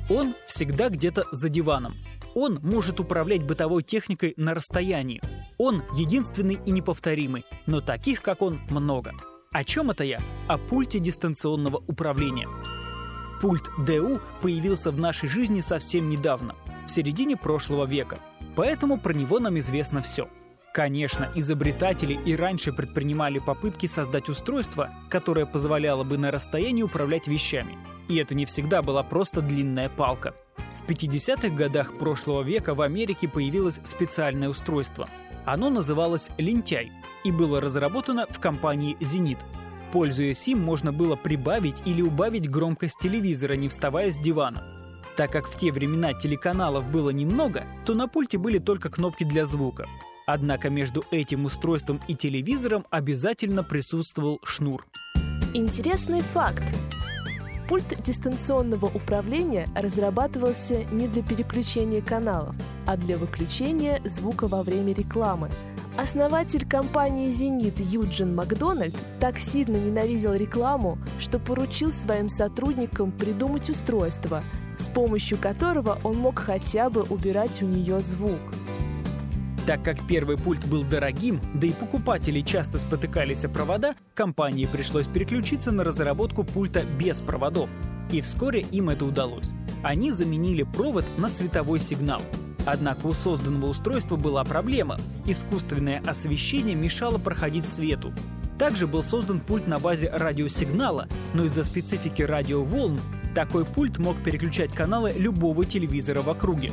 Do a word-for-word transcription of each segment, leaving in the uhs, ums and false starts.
Он всегда где-то за диваном. Он может управлять бытовой техникой на расстоянии. Он единственный и неповторимый, но таких, как он, много. О чем это я? О пульте дистанционного управления. Пульт ди ю появился в нашей жизни совсем недавно, в середине прошлого века. Поэтому про него нам известно все. Конечно, изобретатели и раньше предпринимали попытки создать устройство, которое позволяло бы на расстоянии управлять вещами. И это не всегда была просто длинная палка. В пятидесятых годах прошлого века в Америке появилось специальное устройство. Оно называлось «Лентяй» и было разработано в компании «Зенит». Пользуясь им, можно было прибавить или убавить громкость телевизора, не вставая с дивана. Так как в те времена телеканалов было немного, то на пульте были только кнопки для звука. Однако между этим устройством и телевизором обязательно присутствовал шнур. Интересный факт. Пульт дистанционного управления разрабатывался не для переключения каналов, а для выключения звука во время рекламы. Основатель компании «Зенит» Юджин Макдональд так сильно ненавидел рекламу, что поручил своим сотрудникам придумать устройство, с помощью которого он мог хотя бы убирать у нее звук. Так как первый пульт был дорогим, да и покупатели часто спотыкались о провода, компании пришлось переключиться на разработку пульта без проводов. И вскоре им это удалось. Они заменили провод на световой сигнал. Однако у созданного устройства была проблема. Искусственное освещение мешало проходить свету. Также был создан пульт на базе радиосигнала, но из-за специфики радиоволн такой пульт мог переключать каналы любого телевизора в округе.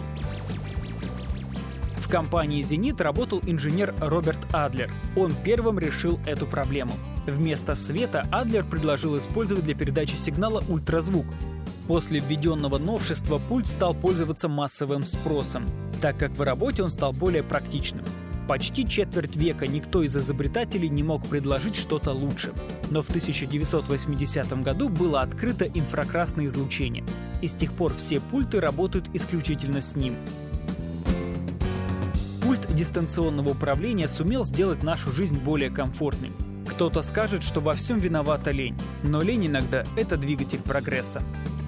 В компании «Зенит» работал инженер Роберт Адлер. Он первым решил эту проблему. Вместо света Адлер предложил использовать для передачи сигнала ультразвук. После введенного новшества пульт стал пользоваться массовым спросом, так как в работе он стал более практичным. Почти четверть века никто из изобретателей не мог предложить что-то лучше. Но в тысяча девятьсот восьмидесятом году было открыто инфракрасное излучение, и с тех пор все пульты работают исключительно с ним. Пульт дистанционного управления сумел сделать нашу жизнь более комфортной. Кто-то скажет, что во всем виновата лень, но лень иногда — это двигатель прогресса.